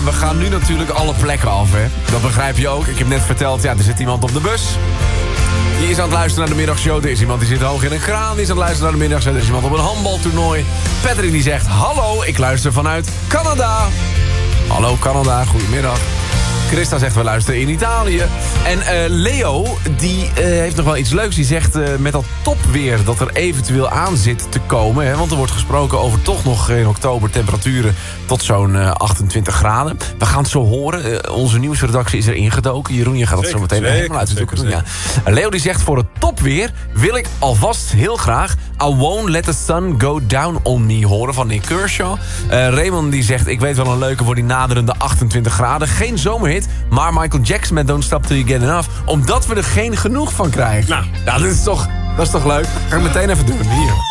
we gaan nu natuurlijk alle plekken af, hè. Dat begrijp je ook. Ik heb net verteld, ja, er zit iemand op de bus. Die is aan het luisteren naar de middagshow. Er is iemand die zit hoog in een kraan. Die is aan het luisteren naar de middagshow. Er is iemand op een handbaltoernooi. Patrick die zegt, hallo, ik luister vanuit Canada. Hallo Canada, goedemiddag. Christa zegt, we luisteren in Italië. En Leo, die heeft nog wel iets leuks. Die zegt met dat topweer dat er eventueel aan zit te komen. Hè, want er wordt gesproken over toch nog in oktober temperaturen tot zo'n 28 graden. We gaan het zo horen. Onze nieuwsredactie is er ingedoken. Jeroen, je gaat het zo meteen helemaal uitzoeken. Ja. Leo die zegt, voor het topweer wil ik alvast heel graag I Won't Let The Sun Go Down On Me horen van Nick Kershaw. Raymond die zegt, ik weet wel een leuke voor die naderende 28 graden. Geen zomerhit, maar Michael Jackson met Don't Stop Till You Get Enough. Omdat we er geen genoeg van krijgen. Nou, dat is toch leuk. Ga ik meteen even doen. Hier.